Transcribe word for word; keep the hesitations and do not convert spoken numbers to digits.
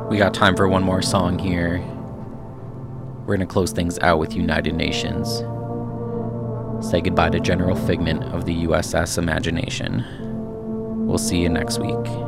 We got time for one more song here. We're going to close things out with United Nations. Say goodbye to General Figment of the U S S Imagination. We'll see you next week.